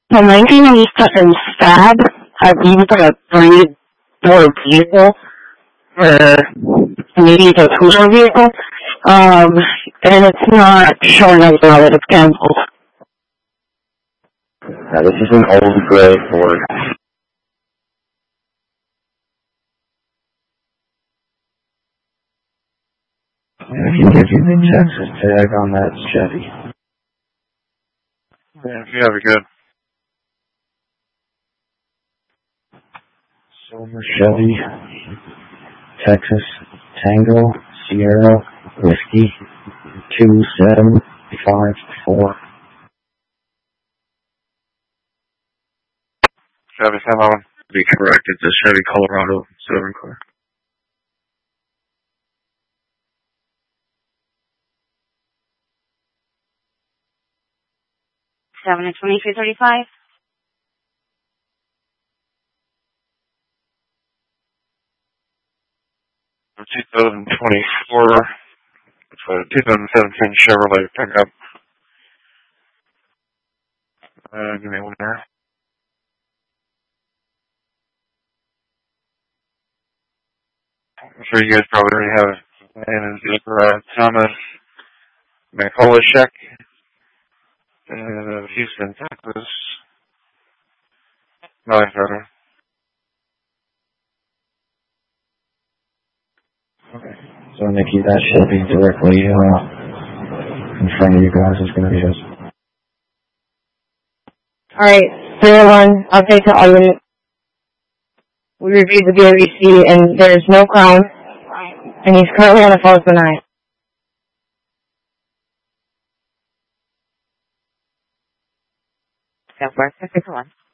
The 1997 Stab, I believe it's like a three-door vehicle, or maybe it's a two-door vehicle, and it's not showing up now that it's canceled. Now this is an old gray Ford. I can give you the Texas tag on that Chevy. Yeah, if you have it good. Silver Chevy, Texas Tango, Sierra, Whiskey, 2754. Chevy, come on. To be correct, it's a Chevy Colorado silver car. Seven 2335. A 2024, it's a 2017 Chevrolet pickup. Give me one there. I'm sure you guys probably already have it. And it's Thomas McCullochek, Houston, Texas. No, that's better. Okay. So Nikki, that should be directly in front of you guys. It's going to be us. Alright, 01, update to August. We reviewed the BREC and there's no crime, and he's currently on the phone for 9. Southwest 661.